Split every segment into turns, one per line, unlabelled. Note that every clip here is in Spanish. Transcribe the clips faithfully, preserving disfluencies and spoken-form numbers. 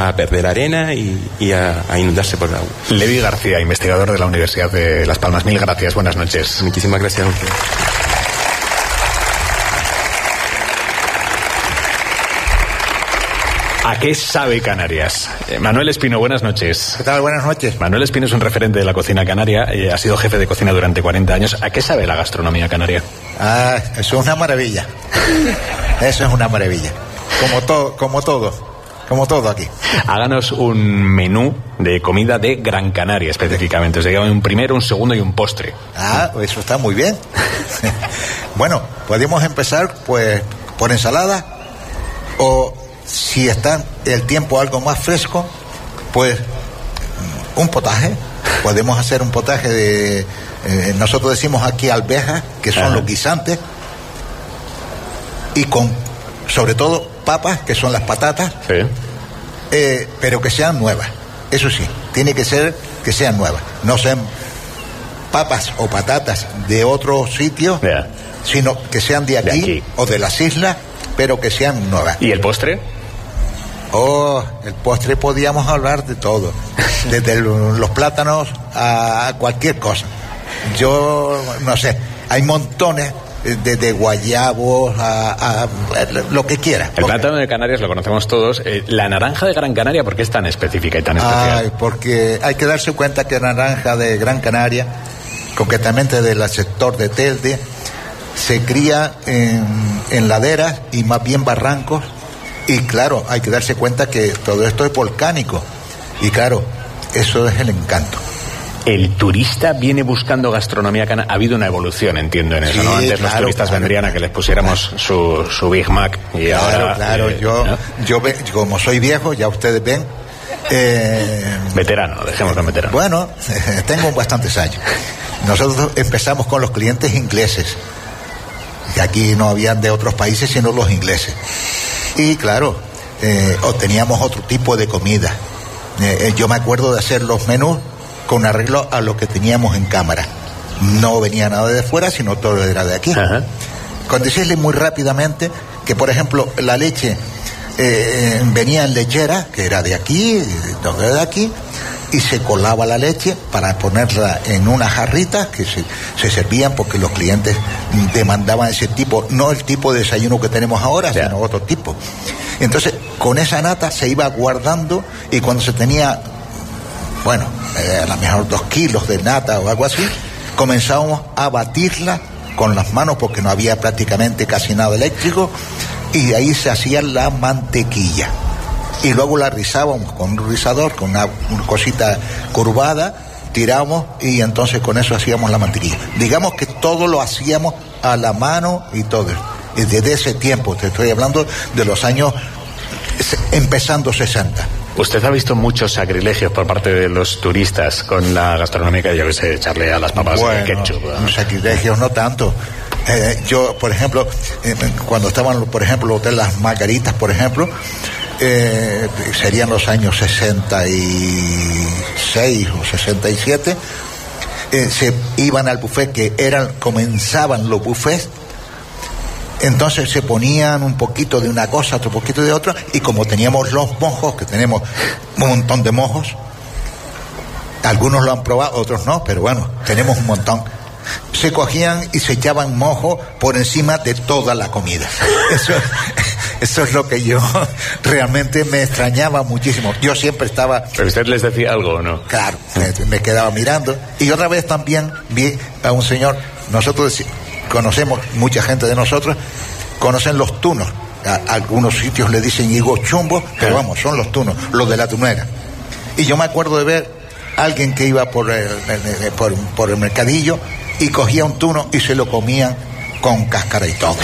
a perder arena y, y a, a inundarse por el agua.
Levi García, investigador de la Universidad de Las Palmas. Mil gracias, buenas noches.
Muchísimas gracias.
¿A qué sabe Canarias? Eh, Manuel Espino, buenas noches.
¿Qué tal? Buenas noches.
Manuel Espino es un referente de la cocina canaria, eh, ha sido jefe de cocina durante cuarenta años. ¿A qué sabe la gastronomía canaria?
Ah, eso es una maravilla. Eso es una maravilla. Como todo, como todo, como todo aquí.
Háganos un menú de comida de Gran Canaria específicamente. O sea, un primero, un segundo y un postre.
Ah, eso está muy bien. Bueno, podemos empezar pues por ensalada o si está el tiempo algo más fresco, pues un potaje. Podemos hacer un potaje de, eh, nosotros decimos aquí alvejas, que son Ajá. los guisantes, y con, sobre todo, papas, que son las patatas,
sí.
eh, pero que sean nuevas. Eso sí, tiene que ser que sean nuevas. No sean papas o patatas de otro sitio, yeah. sino que sean de aquí, de aquí o de las islas, pero que sean nuevas.
¿Y el postre?
Oh, el postre podíamos hablar de todo, desde los plátanos a cualquier cosa. Yo no sé, hay montones desde guayabos a, a, a lo que quiera.
El plátano de Canarias lo conocemos todos. Eh, la naranja de Gran Canaria, ¿por qué es tan específica y tan especial?
Ay, porque hay que darse cuenta que la naranja de Gran Canaria, concretamente del sector de Telde, se cría en, en laderas y más bien barrancos. Y claro, hay que darse cuenta que todo esto es volcánico. Y claro, eso es el encanto.
El turista viene buscando gastronomía canaria. Ha habido una evolución, entiendo, en eso, sí, ¿no? Antes claro, los turistas claro, vendrían a que les pusiéramos claro. su, su Big Mac. Y
claro,
ahora,
claro. Eh, yo, ¿no? yo, como soy viejo, ya ustedes ven. Eh,
veterano, dejémoslo veterano.
Bueno, tengo bastantes años. Nosotros empezamos con los clientes ingleses. Que aquí no habían de otros países, sino los ingleses. Y claro, eh, obteníamos otro tipo de comida. Eh, yo me acuerdo de hacer los menús con arreglo a lo que teníamos en cámara. No venía nada de fuera, sino todo era de aquí. Ajá. Con decirle muy rápidamente que, por ejemplo, la leche eh, venía en lechera, que era de aquí, todo era de aquí, y se colaba la leche para ponerla en unas jarritas que se, se servían porque los clientes demandaban ese tipo, no el tipo de desayuno que tenemos ahora, yeah. sino otro tipo. Entonces, con esa nata se iba guardando y cuando se tenía, bueno, eh, a lo mejor dos kilos de nata o algo así, comenzábamos a batirla con las manos porque no había prácticamente casi nada eléctrico y ahí se hacía la mantequilla. Y luego la rizábamos con un rizador, con una, una cosita curvada, tiramos y entonces con eso hacíamos la mantequilla. Digamos que todo lo hacíamos a la mano y todo. Y desde ese tiempo, te estoy hablando de los años empezando sesenta.
Usted ha visto muchos sacrilegios por parte de los turistas con la gastronomía, yo que sé, echarle a las papas
bueno,
de ketchup. ¿no?
Sacrilegios no tanto. Eh, yo, por ejemplo, eh, cuando estaban, por ejemplo, el Hotel Las Margaritas, por ejemplo, Eh, serían los años sesenta y seis o sesenta y siete, eh, se iban al buffet, que eran, comenzaban los buffets, entonces se ponían un poquito de una cosa, otro poquito de otra, y como teníamos los mojos, que tenemos un montón de mojos, algunos lo han probado, otros no, pero bueno, tenemos un montón. Se cogían y se echaban mojo por encima de toda la comida. Eso, eso es lo que yo realmente me extrañaba muchísimo. Yo siempre estaba...
¿Pero usted les decía algo o no?
Claro, me, me quedaba mirando. Y otra vez también vi a un señor, nosotros conocemos, mucha gente de nosotros, conocen los tunos. A algunos sitios le dicen higos chumbos, pero vamos, son los tunos, los de la tunera. Y yo me acuerdo de ver a alguien que iba por el, por, por el mercadillo y cogía un tuno y se lo comían con cáscara y todo.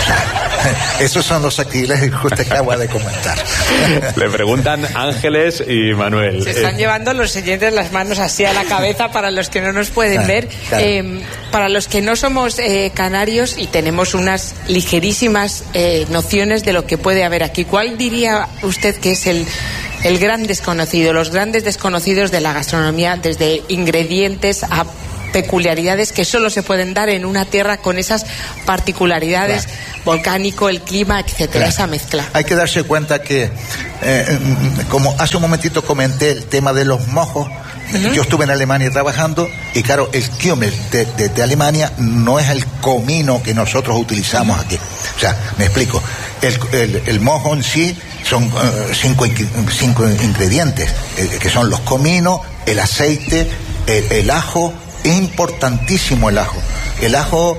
Esos son los sacrilegios que usted acaba de comentar.
Le preguntan Ángeles y Manuel.
Se están eh... llevando los oyentes las manos así a la cabeza para los que no nos pueden ah, ver. Claro. Eh, para los que no somos eh, canarios y tenemos unas ligerísimas eh, nociones de lo que puede haber aquí, ¿cuál diría usted que es el, el gran desconocido, los grandes desconocidos de la gastronomía, desde ingredientes a peculiaridades que solo se pueden dar en una tierra con esas particularidades, claro. volcánico, el clima, etcétera, claro. esa mezcla.
Hay que darse cuenta que, eh, como hace un momentito comenté el tema de los mojos, uh-huh. yo estuve en Alemania trabajando y claro, el Kümmel de, de, de Alemania no es el comino que nosotros utilizamos uh-huh. aquí. O sea, me explico, el, el, el mojo en sí son uh, cinco, cinco ingredientes, eh, que son los cominos, el aceite, el, el ajo. Es importantísimo el ajo. El ajo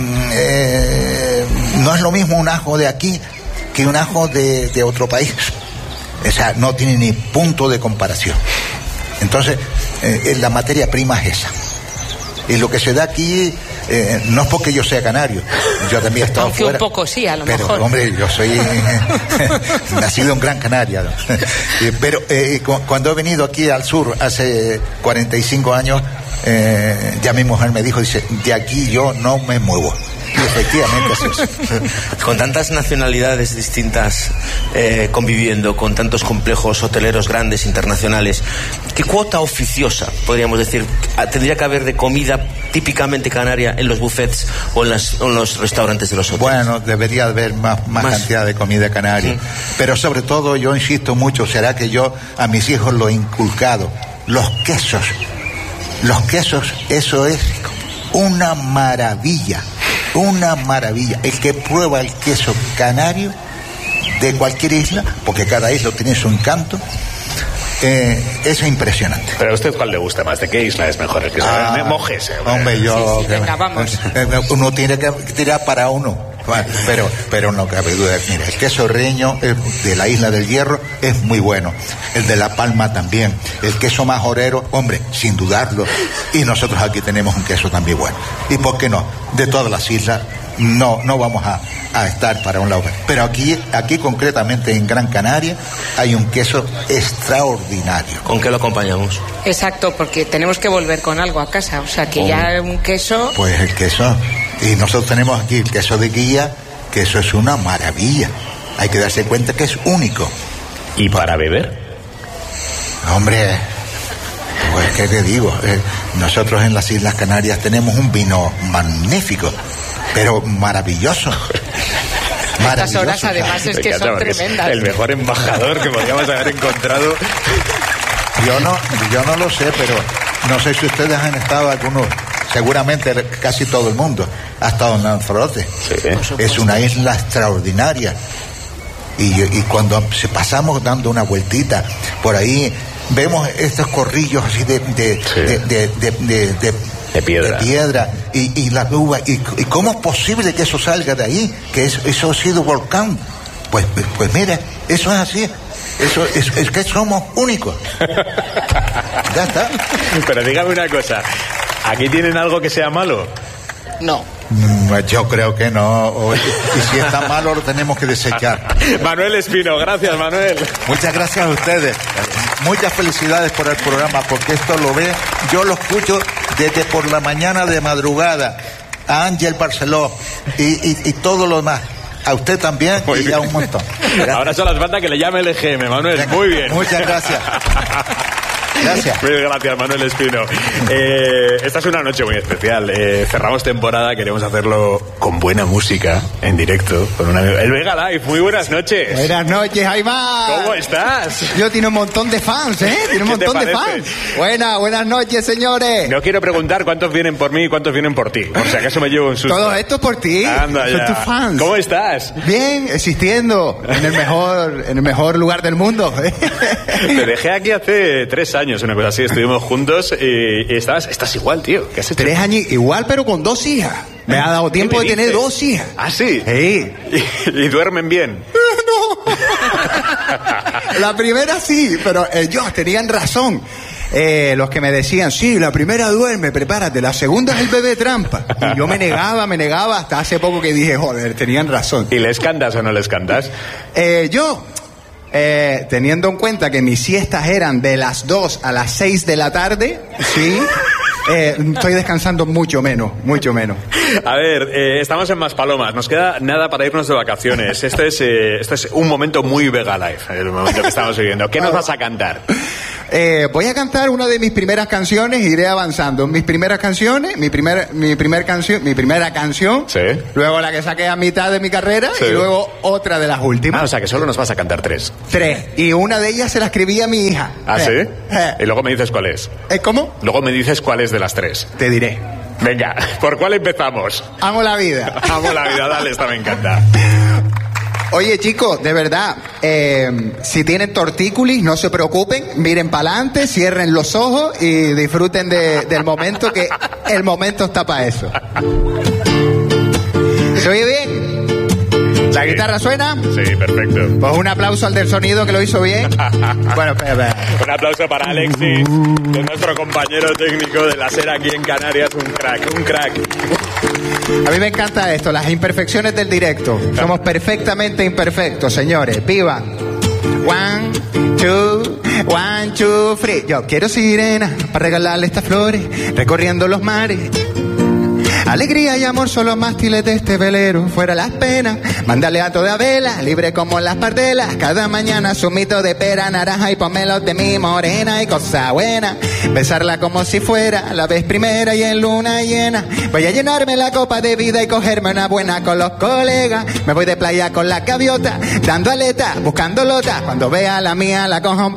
eh, no es lo mismo un ajo de aquí que un ajo de, de otro país. O sea, no tiene ni punto de comparación. Entonces, eh, la materia prima es esa. Y lo que se da aquí, eh, no es porque yo sea canario, yo también he estado
Aunque
fuera.
un poco sí, a lo
pero,
mejor.
Hombre, yo soy nacido en Gran Canaria. ¿No? Pero eh, cuando he venido aquí al sur hace cuarenta y cinco años, eh, ya mi mujer me dijo, dice, de aquí yo no me muevo. Y efectivamente es eso.
Con tantas nacionalidades distintas eh, conviviendo, con tantos complejos hoteleros grandes, internacionales, ¿qué cuota oficiosa, podríamos decir, tendría que haber de comida típicamente canaria en los buffets o en, las, en los restaurantes de los hoteles? Bueno,
debería haber más, más, más cantidad de comida canaria. Sí. Pero sobre todo, yo insisto mucho, será que yo a mis hijos lo he inculcado. Los quesos. Los quesos, eso es una maravilla. Una maravilla. El que prueba el queso canario de cualquier isla, porque cada isla tiene su encanto, eh, eso es impresionante.
¿Pero a usted cuál le gusta más? ¿De qué isla es mejor el queso? Ah, Mójese.
Hombre, yo...
Sí, sí, venga, vamos.
Uno tiene que tirar para uno. Pero, pero no cabe duda. Mira, el queso reño de la Isla del Hierro es muy bueno. El de La Palma también. El queso majorero, hombre, sin dudarlo. Y nosotros aquí tenemos un queso también bueno. ¿Y por qué no? De todas las islas no, no vamos a, a estar para un lado. Pero aquí, aquí concretamente en Gran Canaria hay un queso extraordinario.
¿Con qué lo acompañamos?
Exacto, porque tenemos que volver con algo a casa. O sea, que oh. ya un queso...
Pues el queso... Y nosotros tenemos aquí el queso de guía, que eso es una maravilla. Hay que darse cuenta que es único.
¿Y para beber?
Hombre, pues qué te digo, eh, nosotros en las Islas Canarias tenemos un vino magnífico, pero maravilloso.
Estas horas además es que son tremendas.
Es el mejor embajador que podríamos haber encontrado.
Yo no, yo no lo sé, pero no sé si ustedes han estado algunos... Seguramente casi todo el mundo ha estado en Lanzarote. Sí, es una isla extraordinaria. Y, y cuando se pasamos dando una vueltita por ahí, vemos estos corrillos así de, de, sí. de, de, de, de, de,
de piedra,
de piedra y, y las uvas. Y, y cómo es posible que eso salga de ahí, que eso, eso ha sido volcán. Pues, pues mira, eso es así. Eso es, es que somos únicos. Ya está.
Pero dígame una cosa. ¿Aquí tienen algo que sea malo?
No.
Yo creo que no. Y si está malo, lo tenemos que desechar.
Manuel Espino, gracias, Manuel.
Muchas gracias a ustedes. Muchas felicidades por el programa, porque esto lo ve, yo lo escucho desde por la mañana de madrugada. A Ángel Barceló y, y, y todo lo demás. A usted también. Muy y bien. A un montón. Gracias.
Ahora solo las falta que le llame el E G M, Manuel. Venga, muy bien.
Muchas gracias. Gracias.
Muy gracias, Manuel Espino. Eh, esta es una noche muy especial. Eh, cerramos temporada, queremos hacerlo con buena música, en directo, con una... El Vega Live. Muy buenas noches.
Buenas noches, Aymar.
¿Cómo estás?
Yo tiene un montón de fans, ¿eh? Tiene un montón de fans. Buenas, buenas noches, señores.
No quiero preguntar cuántos vienen por mí y cuántos vienen por ti. Por si acaso me llevo un susto.
Todo esto por ti.
Anda ya.
Son tus fans.
¿Cómo estás?
Bien, existiendo en el mejor, en el mejor lugar del mundo.
Te dejé aquí hace tres años, una cosa así. Estuvimos juntos y, y estabas, estás igual, tío. ¿Qué has hecho?
Tres años igual, pero con dos hijas. Me ha dado tiempo de
dices?
tener dos hijas.
¿Ah, sí?
Sí.
¿Y, y duermen bien?
No. La primera sí, pero ellos tenían razón. Eh, los que me decían, sí, la primera duerme, prepárate, la segunda es el bebé trampa. Y yo me negaba, me negaba, hasta hace poco que dije, joder, tenían razón.
¿Y les cantas o no les cantas?
Eh, yo... Eh, teniendo en cuenta que mis siestas eran de las dos a las seis de la tarde, sí, eh, estoy descansando mucho menos, mucho menos.
A ver, eh, estamos en Maspalomas, nos queda nada para irnos de vacaciones. Este es, eh, este es un momento muy Vega Life, el momento que estamos viviendo. ¿Qué nos vas a cantar?
Eh, voy a cantar una de mis primeras canciones, iré avanzando. Mis primeras canciones, mi primer, mi primer canción, mi primera canción,
sí.
Luego la que saqué a mitad de mi carrera, sí. Y luego otra de las últimas.
Ah, o sea que solo nos vas a cantar tres.
Tres. Y una de ellas se la escribí a mi hija.
¿Ah,
eh,
sí?
Eh.
Y luego me dices cuál es.
¿Eh, ¿Cómo?
Luego me dices cuál es de las tres.
Te diré.
Venga, ¿por cuál empezamos?
Amo la vida.
Amo la vida, dale, esta me encanta.
Oye, chicos, de verdad, eh, si tienen tortícolis, no se preocupen, miren para adelante, cierren los ojos y disfruten de, del momento, que el momento está para eso. ¿Se oye bien? ¿La sí. guitarra suena?
Sí, perfecto.
Pues un aplauso al del sonido, que lo hizo bien. Bueno, espera, espera.
Un aplauso para Alexis, que es nuestro compañero técnico de la SER aquí en Canarias, un crack, un crack.
A mí me encanta esto, las imperfecciones del directo. Somos perfectamente imperfectos, señores. ¡Viva! One, two, one, two, three. Yo quiero sirena para regalarle estas flores, recorriendo los mares. Alegría y amor son los mástiles de este velero. Fuera las penas, mándale a toda vela, libre como las partelas. Cada mañana zumito de pera, naranja y pomelos de mi morena y cosa buena. Besarla como si fuera la vez primera y en luna llena. Voy a llenarme la copa de vida y cogerme una buena con los colegas. Me voy de playa con la gaviota, dando aleta, buscando lota. Cuando vea la mía la cojo un